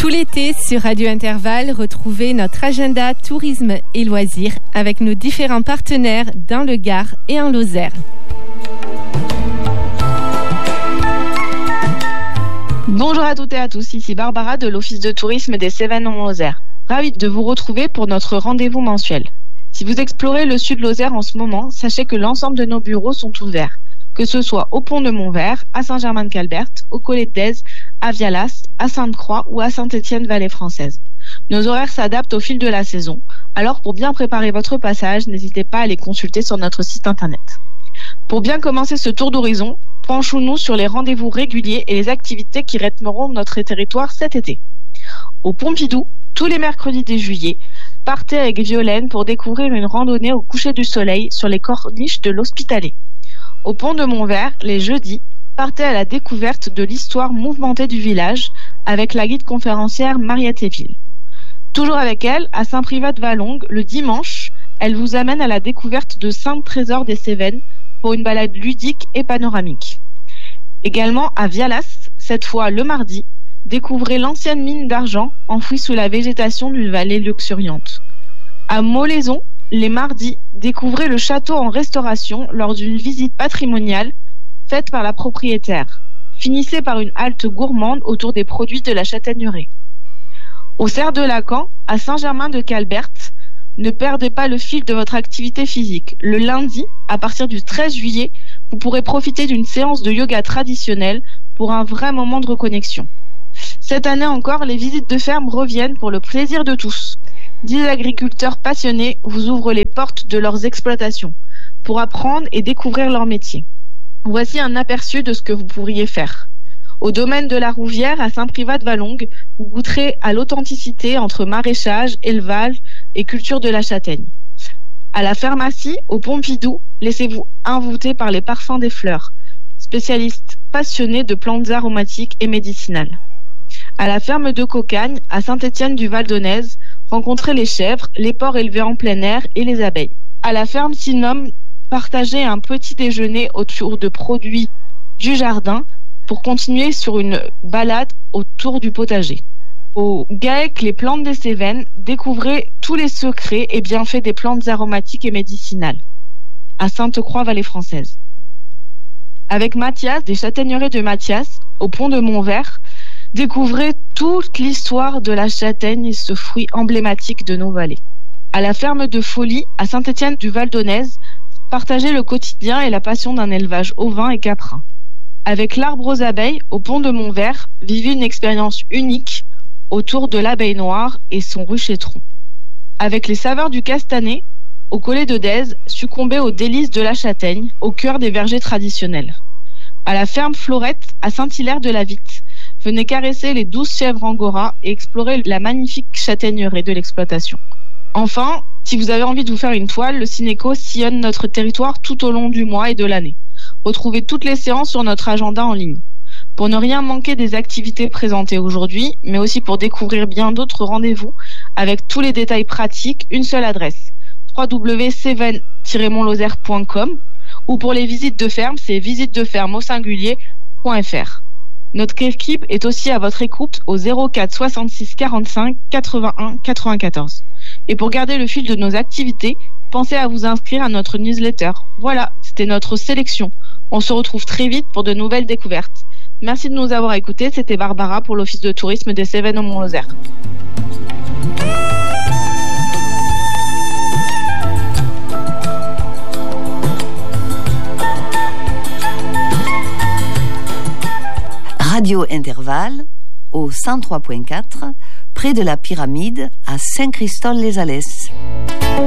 Tout l'été, sur Radio Intervalle, retrouvez notre agenda tourisme et loisirs avec nos différents partenaires dans le Gard et en Lozère. Bonjour à toutes et à tous, ici Barbara de l'Office de tourisme des Cévennes en Lozère. Ravie de vous retrouver pour notre rendez-vous mensuel. Si vous explorez le sud Lozère en ce moment, sachez que l'ensemble de nos bureaux sont ouverts, que ce soit au pont de Montvert, à Saint-Germain-de-Calbert, au Collet de Dèze, à Vialas, à Sainte-Croix ou à Saint-Étienne-Vallée-Française. Nos horaires s'adaptent au fil de la saison, alors pour bien préparer votre passage, n'hésitez pas à les consulter sur notre site internet. Pour bien commencer ce tour d'horizon, penchons-nous sur les rendez-vous réguliers et les activités qui rythmeront notre territoire cet été. Au Pompidou, tous les mercredis dès juillet, partez avec Violaine pour découvrir une randonnée au coucher du soleil sur les corniches de l'Hospitalet. Au pont de Montvert, les jeudis, partez à la découverte de l'histoire mouvementée du village avec la guide conférencière Mariette Eville. Toujours avec elle, à Saint-Privat-de-Vallongue, le dimanche, elle vous amène à la découverte de 5 trésors des Cévennes pour une balade ludique et panoramique. Également à Vialas, cette fois le mardi, découvrez l'ancienne mine d'argent enfouie sous la végétation d'une vallée luxuriante. À Molaison, les mardis, découvrez le château en restauration lors d'une visite patrimoniale faite par la propriétaire. Finissez par une halte gourmande autour des produits de la châtaigneraie. Au Cerf de Lacan, à Saint-Germain-de-Calbert, ne perdez pas le fil de votre activité physique. Le lundi, à partir du 13 juillet, vous pourrez profiter d'une séance de yoga traditionnelle pour un vrai moment de reconnexion. Cette année encore, les visites de ferme reviennent pour le plaisir de tous. 10 agriculteurs passionnés vous ouvrent les portes de leurs exploitations pour apprendre et découvrir leur métier. Voici un aperçu de ce que vous pourriez faire. Au domaine de la Rouvière, à Saint-Privat-de-Vallongue, vous goûterez à l'authenticité entre maraîchage, élevage et culture de la châtaigne. À la pharmacie, au Pompidou, laissez-vous envoûter par les parfums des fleurs, spécialistes passionnés de plantes aromatiques et médicinales. À la ferme de Cocagne, à Saint-Étienne-du-Val-d'Onèze, rencontrez les chèvres, les porcs élevés en plein air et les abeilles. À la ferme Sinom, partagez un petit déjeuner autour de produits du jardin pour continuer sur une balade autour du potager. Au GAEC, les plantes des Cévennes, découvrez tous les secrets et bienfaits des plantes aromatiques et médicinales. À Sainte-Croix-Vallée-Française. Avec Mathias, des châtaigneraies de Mathias, au pont de Montvert, découvrez toute l'histoire de la châtaigne et ce fruit emblématique de nos vallées. À la ferme de Folie, à Saint-Étienne-du-Val-d'Onèze, partagez le quotidien et la passion d'un élevage ovin et caprin. Avec l'arbre aux abeilles, au pont de Montvert, vivez une expérience unique autour de l'abeille noire et son ruchétron. Avec les saveurs du castanet, au Collet de Dèze, succombez aux délices de la châtaigne, au cœur des vergers traditionnels. À la ferme Florette, à Saint-Hilaire-de-la-Vitte, venez caresser les 12 chèvres angora et explorer la magnifique châtaigneraie de l'exploitation. Enfin, si vous avez envie de vous faire une toile, le Cinéco sillonne notre territoire tout au long du mois et de l'année. Retrouvez toutes les séances sur notre agenda en ligne. Pour ne rien manquer des activités présentées aujourd'hui, mais aussi pour découvrir bien d'autres rendez-vous, avec tous les détails pratiques, une seule adresse, www.cevennes-montlozère.com, ou pour les visites de ferme, c'est visitesdeferme au singulier.fr. Notre équipe est aussi à votre écoute au 04 66 45 81 94. Et pour garder le fil de nos activités, pensez à vous inscrire à notre newsletter. Voilà, c'était notre sélection. On se retrouve très vite pour de nouvelles découvertes. Merci de nous avoir écoutés. C'était Barbara pour l'Office de tourisme des Cévennes au Mont-Lozère. Radio Intervalle au 103.4, près de la pyramide à Saint-Christol-les-Alès.